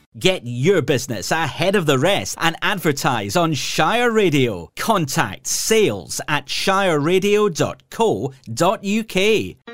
Get your business ahead of the rest and advertise on Shire Radio. Contact sales@shireradio.co.uk.